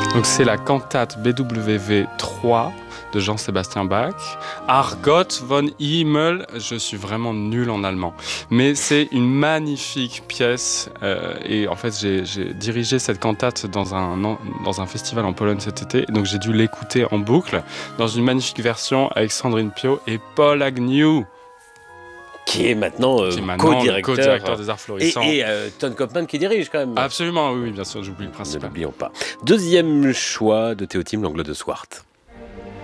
Donc c'est la cantate BWV 3 de Jean-Sébastien Bach. Herrgott von Himmel, je suis vraiment nul en allemand. Mais c'est une magnifique pièce. Et en fait, j'ai dirigé cette cantate dans un festival en Pologne cet été. Donc j'ai dû l'écouter en boucle dans une magnifique version avec Sandrine Piau et Paul Agnew. Qui est maintenant co-directeur des Arts Florissants. Et Ton Kopman qui dirige quand même. Absolument, oui, bien sûr, j'oublie le principal. Ne l'oublions pas. Deuxième choix de Théotime Langlois de Swart.